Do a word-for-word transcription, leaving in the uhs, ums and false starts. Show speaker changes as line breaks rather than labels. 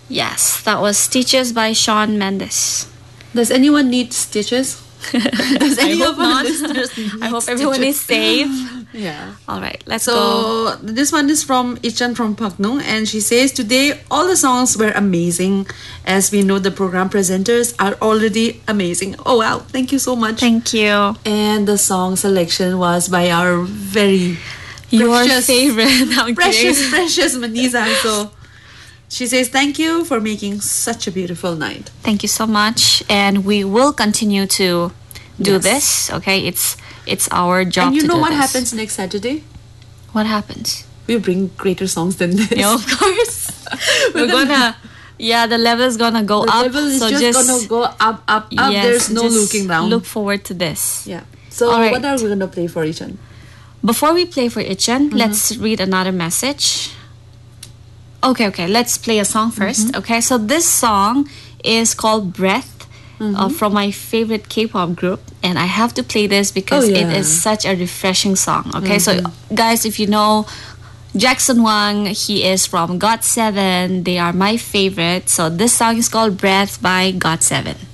Yes, that was Stitches by Shawn Mendes.
Does anyone need stitches? Does any
I
of
hope
our
not.
listeners need
I hope everyone is
stitches?
safe.
Yeah.
All right, let's
So
go.
this one is from Ichan from Paknong, and she says, today all the songs were amazing. As we know, the program presenters are already amazing. Oh wow, thank you so much.
Thank you.
And the song selection was by our very
Your
precious,
favorite. I'm
precious,
kidding.
precious Manisa. So she says, thank you for making such a beautiful night.
Thank you so much, and we will continue to do
Yes.
this. Okay, it's it's our job.
And you
to
know
do
what
this.
happens next Saturday?
What happens?
We bring greater songs than this.
Yeah, of course. We're gonna. Yeah, the level is gonna go
The
up.
level is
so
just,
just
gonna go up, up, up.
yes,
There's no
just
looking down.
Look forward to this.
Yeah. So
All right.
what are we gonna play for Ichan?
Before we play for Ichan,
Mm-hmm.
let's read another message. Okay, okay. Let's play a song 1st
Mm-hmm.
Okay, so this song is called Breath.
Mm-hmm.
Uh, from my favorite K-pop group, and I have to play this because
Oh,
it
yeah.
is such a refreshing song. Okay,
Mm-hmm.
so guys, if you know Jackson Wang, he is from got seven. They are my favorite. So this song is called Breath by got seven.